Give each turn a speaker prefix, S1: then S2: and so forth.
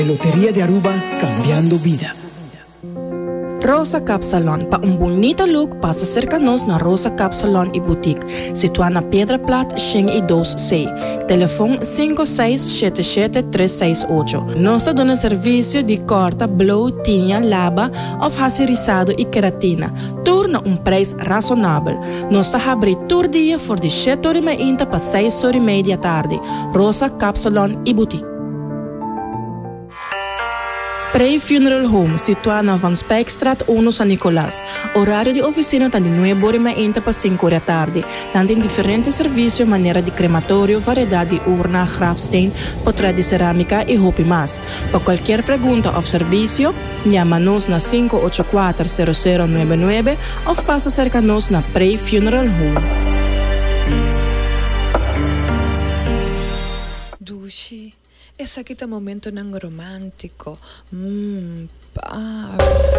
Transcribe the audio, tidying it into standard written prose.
S1: Lotería de Aruba, cambiando vida.
S2: Rosa Cap Salon. Pa un bonito look, passa cerca-nos na Rosa Cap Salon e Boutique. Situada na Pedra Plat, Xing e 2C. Telefone 5677-368. Nós damos serviço de corta, blow, tinha, laba, racirizado e queratina. Tudo a preço razonável. Nós abrimos todo dia por de 7h30 para 6h30 da tarde. Rosa Cap Salon e Boutique. Pre-Funeral Home, situado na Van Spijkstraat 1 San Nicolás. Horário de oficina está de 9h30 para 5h da tarde. Dando diferentes serviços, maneira de crematório, variedade de urna, grafsteen, portrait de cerâmica e roupa mais. Para qualquer pergunta ou serviço, chama-nos na 584-0099 ou passa cerca-nos na Pre-Funeral Home.
S3: Dushi. Esa kita momento ng romántico.